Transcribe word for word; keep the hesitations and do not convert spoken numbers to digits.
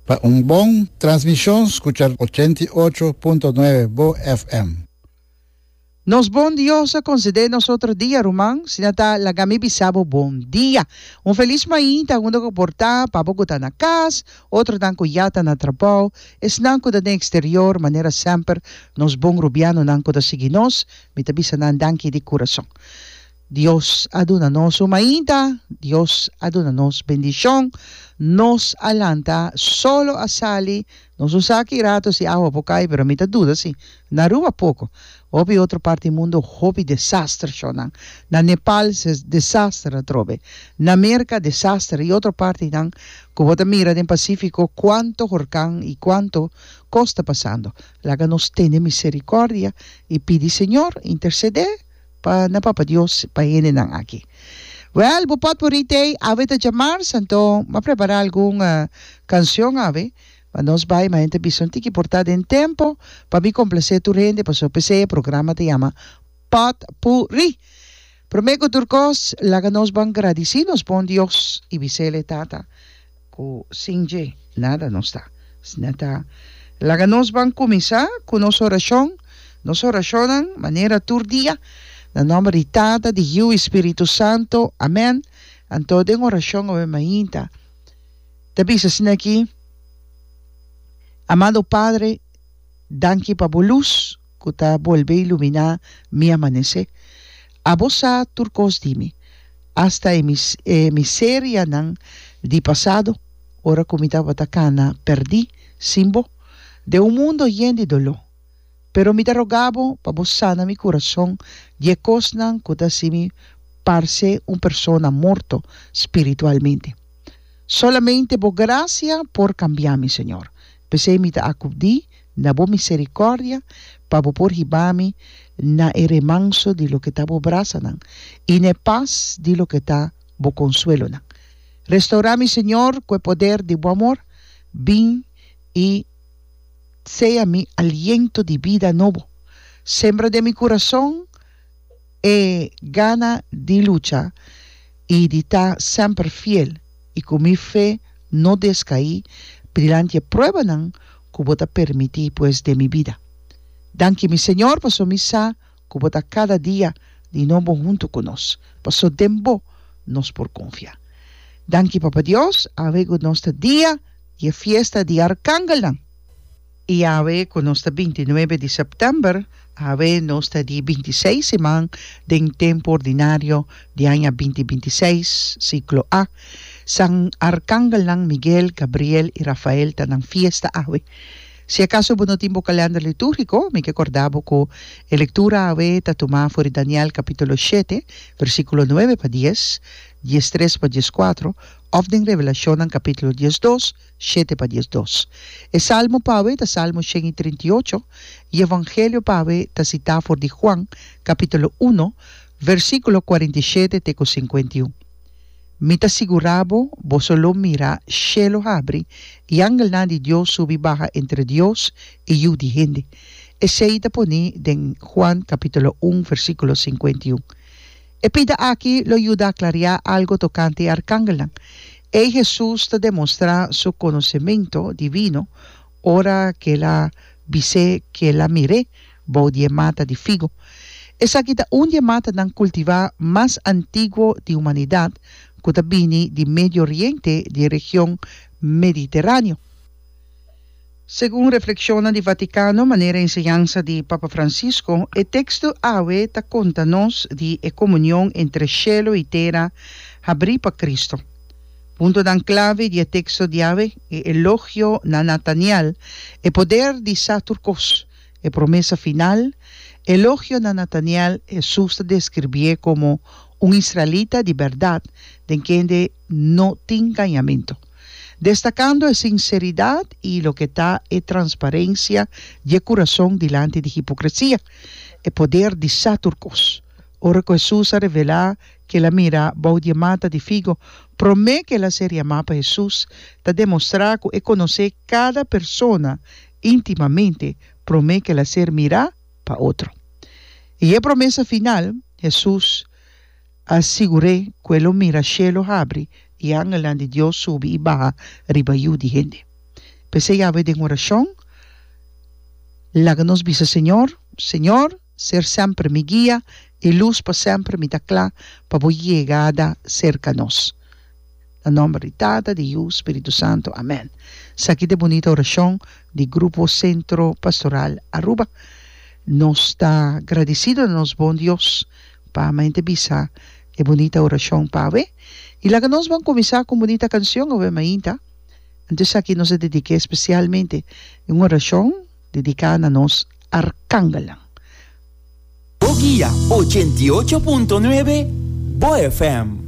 Para un buen transmisión, escuchar ochenta y ocho punto nueve Bo F M. Nos bom Dios a concedernos otro día, Román. Sinata la gami bisabo bom dia. Un feliz maíta, uno que porta, papo que na casa, otro dan yata na trabajo, es nanco da exterior, manera sempre, nos bon rubiano nanco da siginos, mitabisa nan danki di corazón. Dios aduna-nos umainta, Dios aduna-nos bendición, nos alanta solo a sali, nos usaki rato si agua pocay, pero mita duda si, naruba poco. Obi outra parte do mundo, hobby desastre shonan. Na Nepal se desastre trove. Na América desastre e outra parte dan kubota mira do Pacífico quanto huracán e quanto costa passando. Laga nos tiene misericordia e pidi Señor interceder pa na Papa Dios pa yene nang aqui. Well, bupat por ite, ave ta chamar, santo, ma preparar alguma canção ave. Mas nós vai, mas a gente precisa que portar em tempo para me complacer tu rende, para o P C, programa te chama Potpourri. Prometo turcos, laga nos van agradecidos, bom Dios, e bisele tata, ko sinje, nada não está. Nata, laga nos van começar com nossa oração, nossa oração, maneira tur dia, na nome de tata, de Rio Espírito Santo, amém. Então, em oração, ave mainta. Tabi sa sinaki, amado Padre, danki pa luz, kuta volve iluminar mi amanecer. A vosa turcos dimi, hasta e mis, e miseria nan di pasado, ora comita batacana perdi, simbo, de un mundo lleno de dolor. Pero mi te rogabo pa sana mi corazón, y cosnan kuta simi parse un persona morto espiritualmente. Solamente por gracia por cambiar mi Señor. Pese mi ta akubdi na bo misericordia pa bo por hibami na eremanso di lo que ta bo brasa nan y ne paz di lo que ta bo consuelo nan. Restaura mi Señor con poder de bo amor, bin y sea mi aliento de vida nuevo. Sembra de mi corazón e gana de lucha y de ta siempre fiel y con mi fe no descaí brilante prueba nan kubota permití pues de mi vida. Danke mi Señor paso misa kubota cada día de nuevo junto con nos. Paso tempo nos por confiar. Danke Papa Dios, ave con nuestro día y fiesta de Arcángel nan. Y ave con nuestro veintinueve de septiembre, ave nuestra de veintiséis semana de tiempo ordinario de año veinte veintiséis, ciclo A. San Arcángel ng Miguel, Gabriel y Rafael tanang fiesta ave. Si acaso no tiempo calendario litúrgico, me acordaba que la lectura ave tatuma for Daniel capítulo siete, versículo nueve pa diez, diez tres pa diez cuatro, of den Revelación en capítulo diez dos, siete pa diez dos. El Salmo pave ta Salmo ciento treinta y ocho, y Evangelio pave ta cita for de Juan capítulo uno, versículo cuarenta y siete teco cincuenta y uno. Mita sigurabo, vos solo mira, cielo abre, y ángel na de Dios sube baja entre Dios y yu de gente. Ese ita poni den Juan capítulo uno, versículo cincuenta y uno. E pida aquí lo ayuda a aclarar algo tocante a Arcángel. E Jesús te demuestra su conocimiento divino, ora que la vise que la mire, bo diemata de figo. Esa quita un diemata dan cultivar más antiguo de humanidad, Kutabini de Medio Oriente de región Mediterráneo. Según reflexiona de Vaticano, manera enseñanza de Papa Francisco, el texto ave ta contanos de la comunión entre cielo y tierra abrí pa Cristo. Punto dan clave de texto de ave, el elogio na Nataniel, el poder de Saturcos, el promesa final, elogio na Nataniel, Jesús describía como un israelita de verdad, de quien no tiene engañamiento, destacando la sinceridad y lo que está en transparencia y el corazón delante de hipocresía, el poder de Saturcos. Ahora Jesús ha revelado que la mira baudimata de figo, promete que la serie mapa Jesús, te demostrar que conocer cada persona íntimamente, promete que la ser mira para otro. Y la promesa final, Jesús aseguré que lo mira cielo abre y ángel de Dios sube y baja riba yu de gente. Pese llave de oración. Láganos visa Señor, Señor, ser siempre mi guía y luz para siempre mi tacla para voy llegada cerca nos. En nombre de Tata, de Dios, Espíritu Santo. Amén. Aquí de bonita oración del Grupo Centro Pastoral Aruba. Nos está agradecido, nos bon Dios, para mente visa y bonita oración para ver. Y la que nos van a comenzar con bonita canción, obviamente. Entonces aquí nos dediqué especialmente en una oración dedicada a nos Arcángela. Guía ochenta y ocho punto nueve Bo F M.